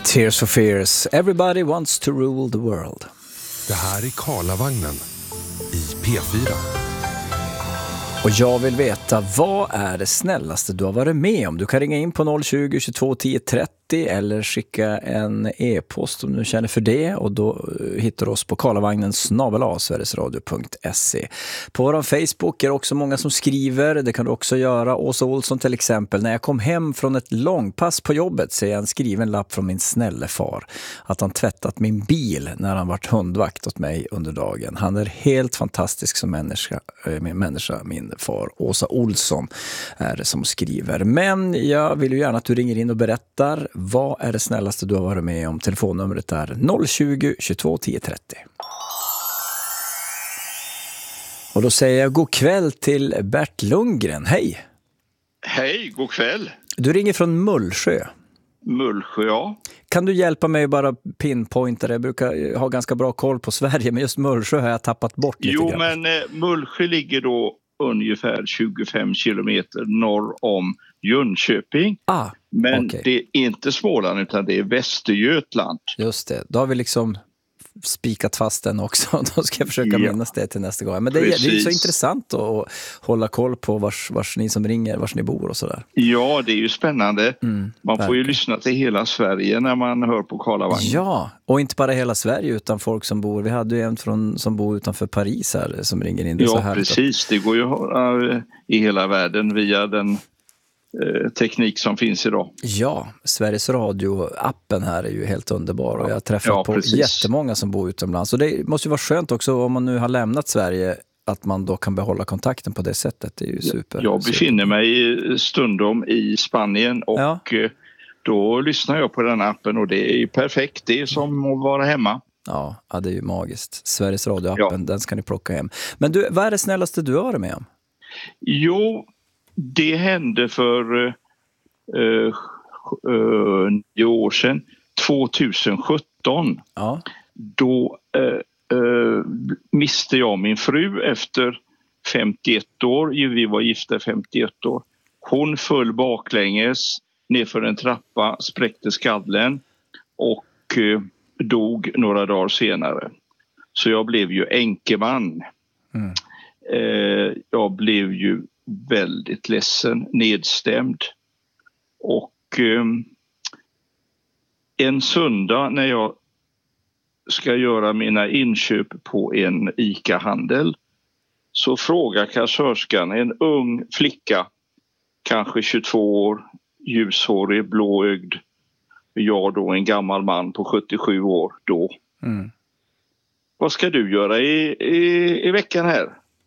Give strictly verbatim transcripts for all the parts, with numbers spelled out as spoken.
Tears for Fears. Everybody wants to rule the world. Det här är Karlavagnen i P fyra. Och jag vill veta, vad är det snällaste du har varit med om? Du kan ringa in på noll tjugo, tjugotvå, tio trettio eller skicka en e-post om du känner för det. Och då hittar du oss på karlavagnen snabel-a sverigesradio punkt se. På vår Facebook är det också många som skriver. Det kan du också göra. Åsa Olsson till exempel. När jag kom hem från ett långpass på jobbet ser jag en skriven lapp från min snälle far. Att han tvättat min bil när han varit hundvakt åt mig under dagen. Han är helt fantastisk som människa, min människa, min far. Åsa Olsson är det som skriver. Men jag vill ju gärna att du ringer in och berättar. Vad är det snällaste du har varit med om? Telefonnumret är noll tjugo, tjugotvå, tio trettio. Och då säger jag god kväll till Bert Lundgren. Hej! Hej, god kväll. Du ringer från Mullsjö. Mullsjö, ja. Kan du hjälpa mig bara pinpointa det? Jag brukar ha ganska bra koll på Sverige, men just Mullsjö har jag tappat bort lite jo, grann. men eh, Mullsjö ligger då ungefär tjugofem kilometer norr om Jönköping. Ah, men okay. Det är inte Småland utan det är Västergötland. Just det, då har vi liksom spikat fast den också. Då ska jag försöka ja. minnas det till nästa gång. Men det är, det är så intressant att hålla koll på vars, vars ni som ringer, vars ni bor och sådär. Ja, det är ju spännande. Mm, man verkligen. får ju lyssna till hela Sverige när man hör på Karlavagnen. Ja, och inte bara hela Sverige utan folk som bor. Vi hade ju en från, som bor utanför Paris här som ringer in. Det ja, så här precis. Det går ju att höra i hela världen via den teknik som finns idag. Ja, Sveriges Radio-appen här är ju helt underbar och jag har träffat ja, på precis. jättemånga som bor utomlands. Och det måste ju vara skönt också om man nu har lämnat Sverige att man då kan behålla kontakten på det sättet. Det är ju super. Jag befinner mig stundom i Spanien och ja. Då lyssnar jag på den appen och det är ju perfekt. Det är som att vara hemma. Ja, ja det är ju magiskt. Sveriges Radio-appen, ja. Den ska ni plocka hem. Men du, vad är det snällaste du har varit med om? Jo, det hände för uh, uh, nio år sedan, tjugohundrasjutton. Ja. Då uh, uh, miste jag min fru efter femtioett år. Vi var gifta femtioett år. Hon föll baklänges nerför en trappa, spräckte skallen och uh, dog några dagar senare. Så jag blev ju änkeman. Mm. Uh, jag blev ju väldigt ledsen, nedstämd. Och eh, en söndag när jag ska göra mina inköp på en ICA-handel så frågar kassörskan, en ung flicka, kanske tjugotvå år, ljushårig, blåögd. Jag då en gammal man på sjuttiosju år då. Mm. Vad ska du göra i, i, i veckan här?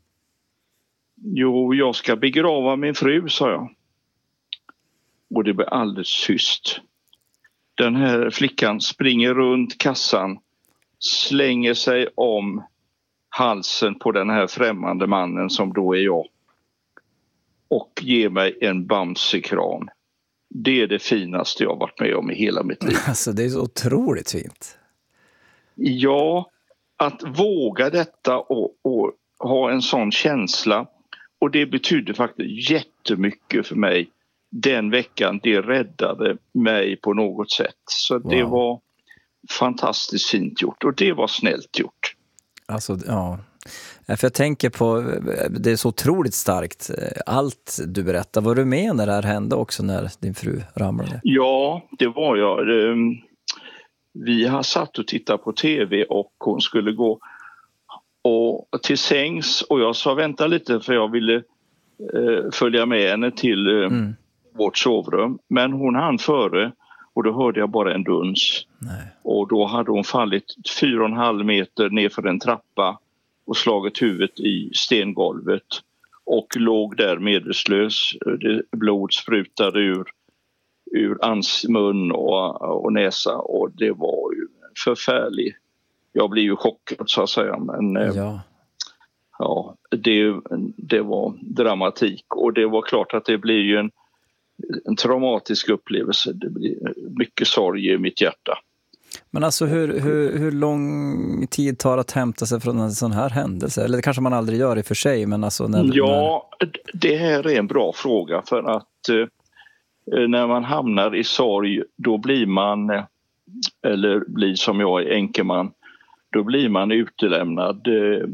Jo, jag ska begrava min fru, sa jag. Och det blev alldeles tyst. Den här flickan springer runt kassan, slänger sig om halsen på den här främmande mannen som då är jag. Och ger mig en bamsekram. Det är det finaste jag varit med om i hela mitt liv. Alltså det är så otroligt fint. Ja, att våga detta och, och ha en sån känsla. Och det betydde faktiskt jättemycket för mig den veckan. Det räddade mig på något sätt. Så wow. Det var fantastiskt fint gjort och det var snällt gjort. Alltså, ja. För jag tänker på, det är så otroligt starkt. Allt du berättar, var du med när det här hände också när din fru ramlade? Ja, det var jag. Vi har satt och tittat på tv och hon skulle gå och till sängs och jag sa vänta lite för jag ville eh, följa med henne till eh, mm. vårt sovrum. Men hon hann före och då hörde jag bara en duns. Nej. Och då hade hon fallit fyra och en halv meter ner för en trappa och slagit huvudet i stengolvet och låg där medvetslös. Blod sprutade ur, ur ans, mun och, och näsa och det var ju förfärligt. Jag blev ju chockad så att säga, men ja, ja det, det var dramatik och det var klart att det blir ju en, en traumatisk upplevelse. Det blir mycket sorg i mitt hjärta. Men alltså hur, hur, hur lång tid tar att hämta sig från en sån här händelse? Eller det kanske man aldrig gör i och för sig, men alltså när, ja, när... det här är en bra fråga för att eh, när man hamnar i sorg då blir man eller blir som jag är änkeman, då blir man utelämnad.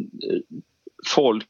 Folk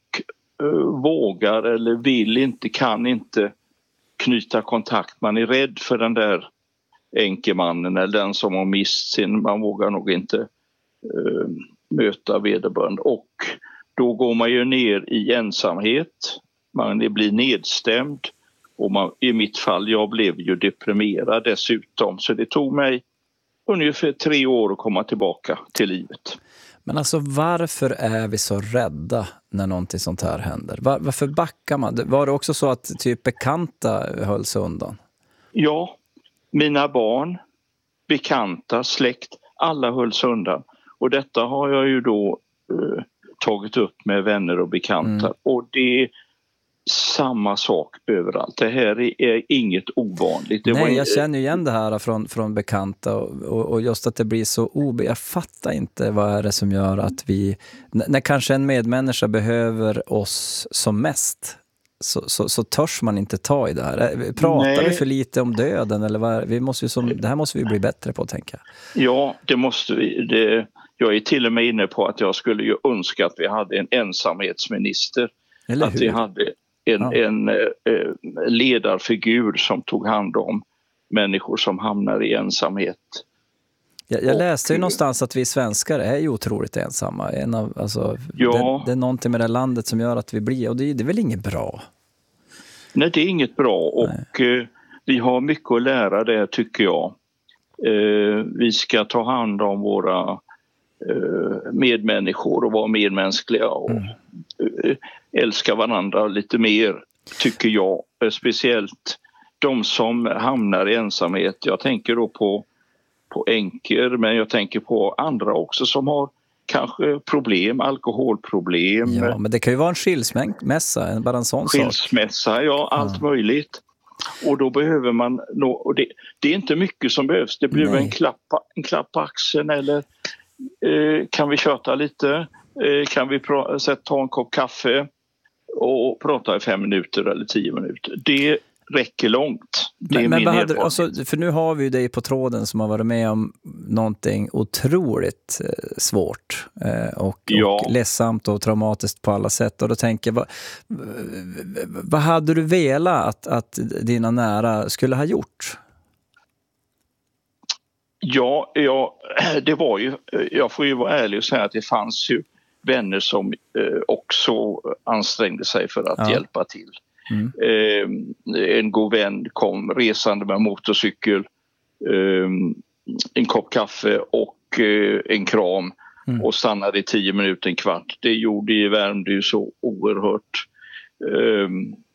vågar eller vill inte, kan inte knyta kontakt. Man är rädd för den där änkemannen eller den som har mist sin, man vågar nog inte uh, möta vederbörande. Och då går man ju ner i ensamhet, man blir nedstämd och man, i mitt fall, jag blev ju deprimerad dessutom, så det tog mig ungefär tre år att komma tillbaka till livet. Men alltså varför är vi så rädda när någonting sånt här händer? Var, varför backar man? Var det också så att typ bekanta höll sig undan? Ja, mina barn, bekanta, släkt, alla höll sig undan. Och detta har jag ju då eh, tagit upp med vänner och bekanta. Mm. Och det är samma sak överallt. Det här är, är inget ovanligt. Det Nej, var jag känner igen det här från, från bekanta och, och, och just att det blir så obe... Jag fattar inte vad är det som gör att vi... N- när kanske en medmänniska behöver oss som mest så, så, så törs man inte ta i det här. Pratar Nej. vi för lite om döden? Eller vad? Vi måste ju som, det här måste vi bli bättre på, tänker jag. Ja, det måste vi. Det, jag är till och med inne på att jag skulle ju önska att vi hade en ensamhetsminister. Eller att hur? vi hade en, ja. en eh, ledarfigur som tog hand om människor som hamnar i ensamhet. Jag, jag läste ju någonstans att vi svenskar är ju otroligt ensamma. En av, alltså, ja. det, det är någonting med det landet som gör att vi blir, och det, det är väl inget bra? Nej, det är inget bra och eh, vi har mycket att lära där, tycker jag. Eh, vi ska ta hand om våra eh, medmänniskor och vara medmänskliga och mm. eh, älska varandra lite mer, tycker jag. Eh, speciellt de som hamnar i ensamhet. Jag tänker då på på änkor, men jag tänker på andra också som har kanske problem, alkoholproblem. Ja, men det kan ju vara en skilsmässa, bara en sån skilsmässa, sak. ja, allt ja. möjligt. Och då behöver man, nå, och det, det är inte mycket som behövs. Det behöver en klapp, en klapp på axeln eller eh, kan vi köta lite? Eh, kan vi pra, sätta, ta en kopp kaffe och prata i fem minuter eller tio minuter? Det räcker långt. Det men, är men min hade, erfarenhet. alltså, för nu har vi ju dig på tråden som har varit med om någonting otroligt eh, svårt eh, och, ja. och ledsamt och traumatiskt på alla sätt. Och då tänker jag, vad, vad hade du velat att, att dina nära skulle ha gjort? Ja, ja, det var ju, jag får ju vara ärlig och säga att det fanns ju vänner som eh, också ansträngde sig för att ja. hjälpa till. Mm. Eh, en god vän kom resande med motorcykel, eh, en kopp kaffe och eh, en kram mm. och stannade i tio minuter, en kvart. Det gjorde i värmde ju så oerhört. Eh,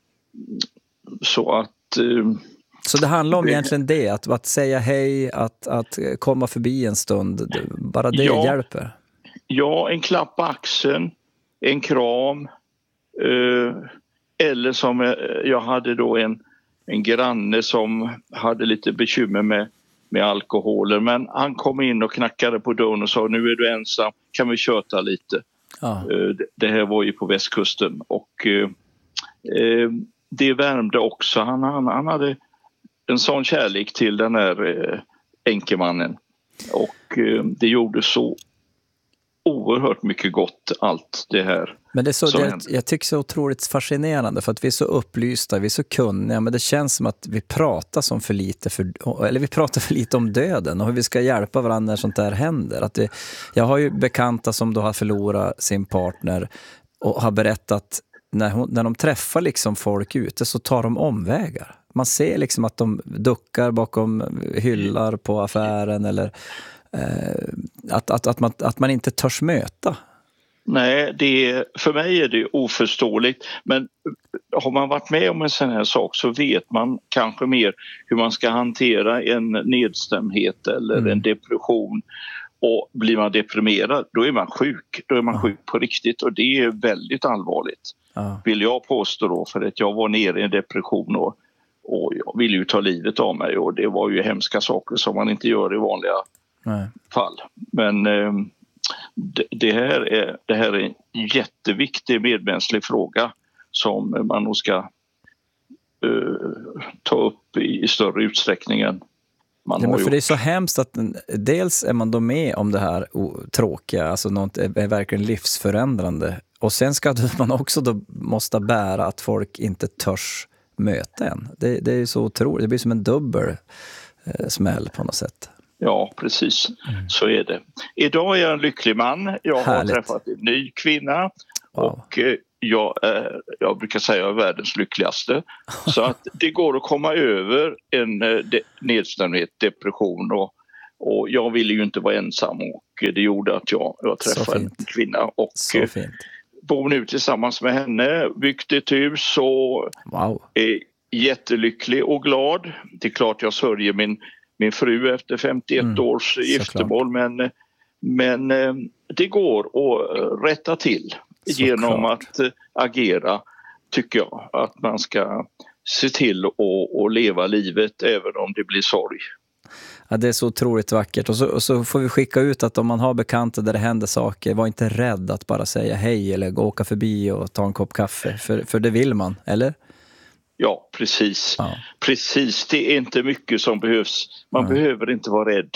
så att... Eh, så det handlar om egentligen det, att, att säga hej, att, att komma förbi en stund, bara det ja, hjälper? Ja, en klapp på axeln, en kram, eh, eller som jag hade då en, en granne som hade lite bekymmer med, med alkoholer. Men han kom in och knackade på dörren och sa, nu är du ensam, kan vi köta lite? Ja. Det, det här var ju på västkusten. Och eh, det värmde också. Han, han, han hade en sån kärlek till den här eh, änkemannen. Och eh, det gjorde så oerhört mycket gott, allt det här. Men det är så, det, jag tycker så otroligt fascinerande för att vi är så upplysta, vi är så kunniga, men det känns som att vi pratar som för lite för, eller vi pratar för lite om döden och hur vi ska hjälpa varandra när sånt där händer. Att det, jag har ju bekanta som då har förlorat sin partner och har berättat när, hon, när de träffar liksom folk ute så tar de omvägar. Man ser liksom att de duckar bakom hyllar på affären eller Att, att, att, man, att man inte törs möta. Nej, det är, för mig är det oförståeligt. Men har man varit med om en sån här sak så vet man kanske mer hur man ska hantera en nedstämdhet eller mm. en depression. Och blir man deprimerad, då är man sjuk. Då är man ja. sjuk på riktigt och det är väldigt allvarligt. Ja. Vill jag påstå då, för att jag var nere i en depression och, och jag ville ju ta livet av mig. Och det var ju hemska saker som man inte gör i vanliga Nej. fall. Men eh, det, det, här är, det här är en jätteviktig medmänsklig fråga som man nog ska eh, ta upp i, i större utsträckning än man Ja, har men för gjort. det är så hemskt att den- dels är man då med om det här o- tråkiga, alltså något är, är verkligen livsförändrande. Och sen ska man också då måste bära att folk inte törs möta en. Det, det är ju så otroligt, det blir som en dubbel eh, smäll på något sätt. Ja, precis. Så är det. Idag är jag en lycklig man. Jag har Härligt. träffat en ny kvinna. Wow. Och eh, jag, är, jag brukar säga jag är världens lyckligaste. Så att det går att komma över en eh, de, nedstämdhet, depression. Och, och jag ville ju inte vara ensam. Och det gjorde att jag, jag Så träffade en fint. kvinna. Och Så eh, fint. bor nu tillsammans med henne. Byggt ett hus och Wow. är jättelycklig och glad. Det är klart jag sörjer min, min fru efter femtioett Mm, års giftermål, men, men eh, det går att eh, rätta till Såklart. genom att eh, agera, tycker jag. Att man ska se till att att leva livet även om det blir sorg. Ja, det är så otroligt vackert. Och så, och så får vi skicka ut att om man har bekanta där det händer saker, var inte rädd att bara säga hej eller gå åka förbi och ta en kopp kaffe. För, för det vill man, eller? Ja, precis. Ja. Precis, det är inte mycket som behövs. Man Nej. behöver inte vara rädd.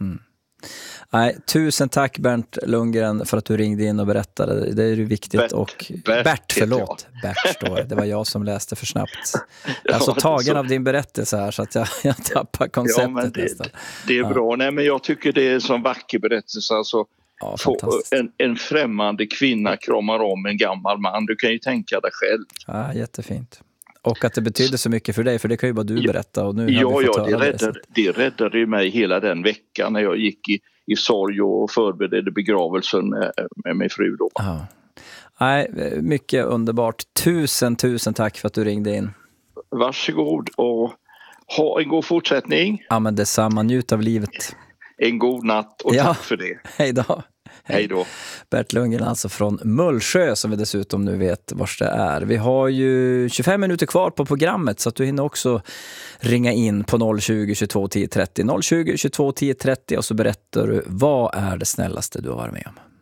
Nej, tusen tack Bernt Lundgren för att du ringde in och berättade. Det är ju viktigt. Bert. och Bert Bert, heter förlåt. Bert står det. Det var jag som läste för snabbt. Jag är Ja, så det är tagen så. av din berättelse här så att jag, jag tappar konceptet Ja, men det, nästan. det är Ja. bra. Nej, men jag tycker det är en sån vacker berättelse. Alltså, Ja, få fantastiskt. en, en främmande kvinna kramar om en gammal man. Du kan ju tänka dig själv. Ja, jättefint. Och att det betyder så mycket för dig, för det kan ju bara du berätta. Och nu har Ja, vi fått ja, det höra det. så räddade, det räddade ju mig hela den veckan när jag gick i, i sorg och förberedde begravelsen med, med min fru då. Ja. Nej, mycket underbart. Tusen, tusen tack för att du ringde in. Varsågod och ha en god fortsättning. Ja, men detsamma. Njut av livet. En god natt och Ja. tack för det. Hej då. Hej då. Bert Lundgren alltså från Mullsjö som vi dessutom nu vet var det är. Vi har ju tjugofem minuter kvar på programmet så att du hinner också ringa in på noll tjugo, tjugotvå, tio trettio. noll tjugo, tjugotvå, tio trettio och så berättar du vad är det snällaste du har varit med om.